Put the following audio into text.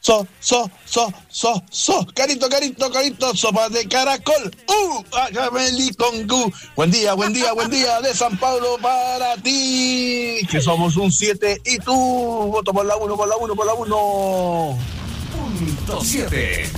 Carito, sopa de caracol. Agameli con gu. Buen día de San Pablo para ti. Que somos un 7 y tú. Voto por la 1. Punto 7.